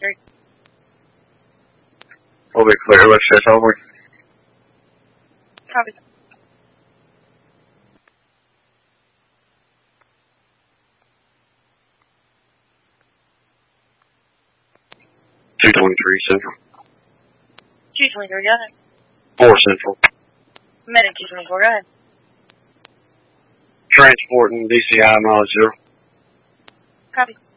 223. We'll be clear. Let's shift over. Copy. 223 Central. 223, go ahead. 4 Central. Medic 224, go ahead. Transporting DCI mileage 0. Copy.